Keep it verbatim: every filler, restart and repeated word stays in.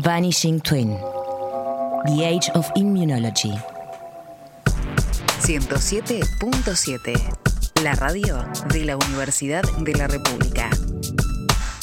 Vanishing Twin. The Age of Immunology. ciento siete punto siete. La radio de la Universidad de la República.